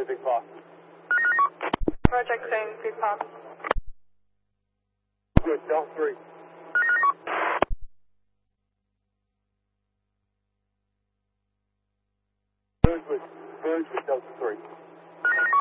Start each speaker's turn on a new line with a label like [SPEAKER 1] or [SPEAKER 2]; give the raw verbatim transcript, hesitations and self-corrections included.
[SPEAKER 1] moving fast.
[SPEAKER 2] Project saying big pop.
[SPEAKER 1] Good, Delta three. Birds with, birds with Delta three.